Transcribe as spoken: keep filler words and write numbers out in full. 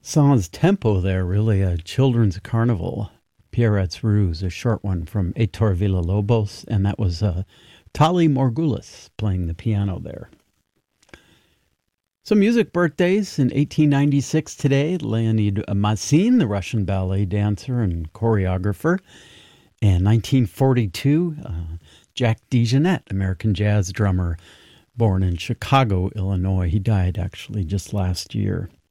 Sans tempo there, really, a children's carnival. Pierret's Ruse, a short one from Heitor Villa-Lobos, and that was uh, Tali Morgulis playing the piano there. Some music birthdays in eighteen ninety-six today. Leonid Massin, the Russian ballet dancer and choreographer. And nineteen forty-two, uh, Jack DeJohnette, American jazz drummer, born in Chicago, Illinois. He died actually just last year.